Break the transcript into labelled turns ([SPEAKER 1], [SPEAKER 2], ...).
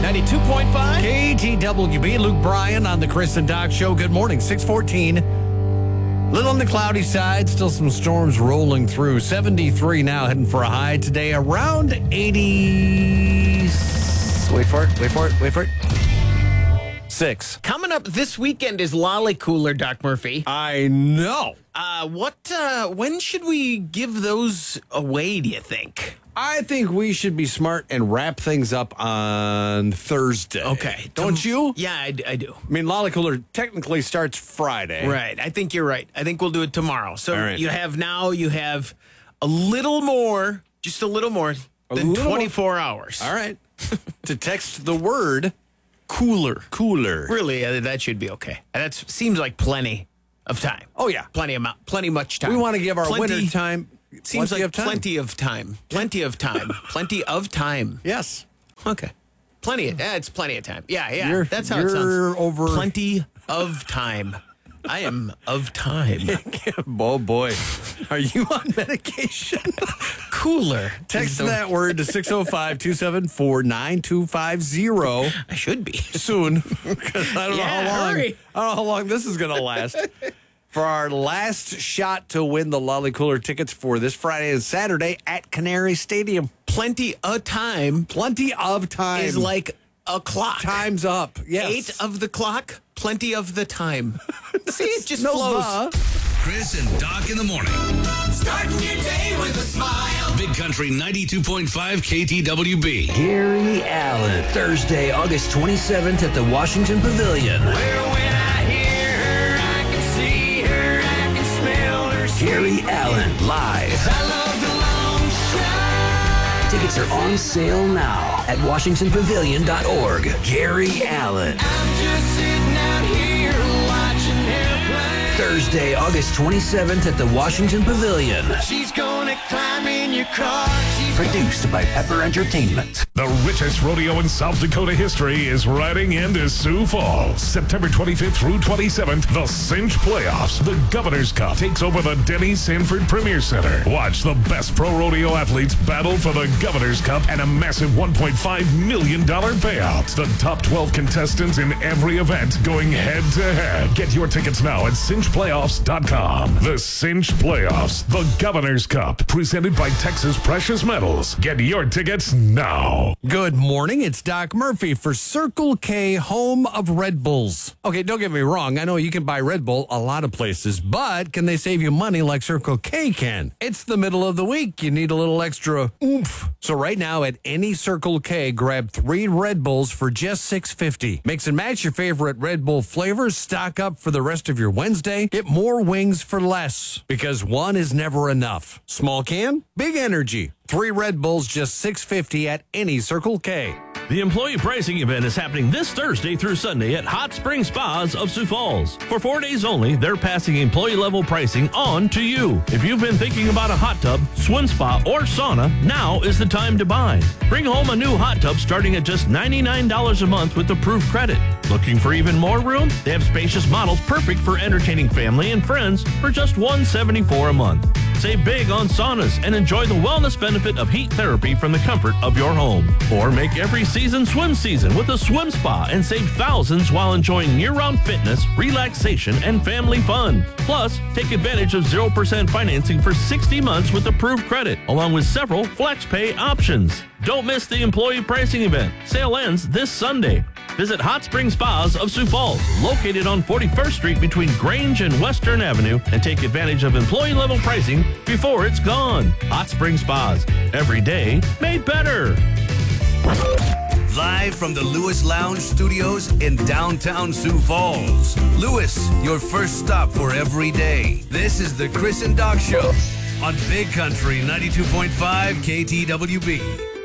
[SPEAKER 1] 92.5.
[SPEAKER 2] KTWB, Luke Bryan on the Chris and Doc Show. Good morning, 6:14. Little on the cloudy side, still some storms rolling through. 73 now, heading for a high today, around 80. Wait for it. 6.
[SPEAKER 1] Coming up this weekend is Lolly Cooler, Doc Murphy.
[SPEAKER 2] I know.
[SPEAKER 1] When should we give those away, do you think?
[SPEAKER 2] I think we should be smart and wrap things up on Thursday.
[SPEAKER 1] Okay.
[SPEAKER 2] Don't you?
[SPEAKER 1] Yeah, I do.
[SPEAKER 2] I mean, Lolly Cooler technically starts Friday.
[SPEAKER 1] Right. I think you're right. I think we'll do it tomorrow. So
[SPEAKER 2] All right.
[SPEAKER 1] you have a little more, just a little more than 24 hours.
[SPEAKER 2] All right. To text the word cooler.
[SPEAKER 1] Really, that should be okay. That seems like plenty of time.
[SPEAKER 2] Oh, yeah.
[SPEAKER 1] Plenty much time.
[SPEAKER 2] We want to give our winter time.
[SPEAKER 1] Seems like plenty of time. Plenty of time. Plenty of time.
[SPEAKER 2] Yes.
[SPEAKER 1] Okay. It's plenty of time. Yeah.
[SPEAKER 2] You're-
[SPEAKER 1] That's how it
[SPEAKER 2] you're
[SPEAKER 1] sounds.
[SPEAKER 2] over-
[SPEAKER 1] Plenty of time. I am of time.
[SPEAKER 2] Oh, boy. Are you on medication?
[SPEAKER 1] Cooler.
[SPEAKER 2] Text that word to 605-274-9250
[SPEAKER 1] I should be.
[SPEAKER 2] soon. Because I don't know
[SPEAKER 1] hurry.
[SPEAKER 2] how long this is going to last. For our last shot to win the Lolly Cooler tickets for this Friday and Saturday at Canary Stadium.
[SPEAKER 1] Plenty of time
[SPEAKER 2] Plenty of time.
[SPEAKER 1] is like a clock.
[SPEAKER 2] Time's up. Yes.
[SPEAKER 1] 8 of the clock, plenty of the time. See, it just
[SPEAKER 2] No
[SPEAKER 1] flows.
[SPEAKER 3] Chris and Doc in the morning.
[SPEAKER 4] Starting your day with a smile.
[SPEAKER 3] Big Country 92.5 KTWB.
[SPEAKER 5] Gary Allen, Thursday, August 27th at the Washington Pavilion.
[SPEAKER 4] Well, when I hear her, I can see her, I can smell her.
[SPEAKER 5] Gary Allen, live.
[SPEAKER 4] I love the long shot.
[SPEAKER 5] Tickets are on sale now at WashingtonPavilion.org. Gary Allen,
[SPEAKER 4] I'm just sitting out here watching her play.
[SPEAKER 5] Thursday, August 27th at the Washington Pavilion.
[SPEAKER 4] She's gonna climb in your car. She's
[SPEAKER 5] Produced by Pepper Entertainment.
[SPEAKER 6] The richest rodeo in South Dakota history is riding into Sioux Falls. September 25th through 27th, the Cinch Playoffs. The Governor's Cup takes over the Denny Sanford Premier Center. Watch the best pro rodeo athletes battle for the Governor's Cup and a massive $1.5 million payout. The top 12 contestants in every event going head to head. Get your tickets now at cinchplayoffs.com. The Cinch Playoffs, the Governor's Cup, presented by Texas Precious Metals. Get your tickets now.
[SPEAKER 2] Good morning. It's Doc Murphy for Circle K, home of Red Bulls. Okay, don't get me wrong. I know you can buy Red Bull a lot of places, but can they save you money like Circle K can? It's the middle of the week. You need a little extra oomph. So right now at any Circle K, grab 3 Red Bulls for just $6.50. Mix and match your favorite Red Bull flavors. Stock up for the rest of your Wednesday. Get more wings for less because one is never enough. Small can, big energy. 3 Red Bulls, just $6.50 at any Circle K.
[SPEAKER 7] The employee pricing event is happening this Thursday through Sunday at Hot Spring Spas of Sioux Falls. For 4 days only, they're passing employee-level pricing on to you. If you've been thinking about a hot tub, swim spa, or sauna, now is the time to buy. Bring home a new hot tub starting at just $99 a month with approved credit. Looking for even more room? They have spacious models perfect for entertaining family and friends for just $174 a month. Save big on saunas and enjoy the wellness benefit of heat therapy from the comfort of your home. Or make every season swim season with a swim spa and save thousands while enjoying year-round fitness, relaxation, and family fun. Plus, take advantage of 0% financing for 60 months with approved credit, along with several flex pay options. Don't miss the employee pricing event. Sale ends this Sunday. Visit Hot Spring Spas of Sioux Falls, located on 41st Street between Grange and Western Avenue, and take advantage of employee-level pricing before it's gone. Hot Spring Spas. Every day made better.
[SPEAKER 3] Live from the Lewis Lounge Studios in downtown Sioux Falls. Lewis, your first stop for every day. This is the Chris and Doc Show on Big Country 92.5 KTWB.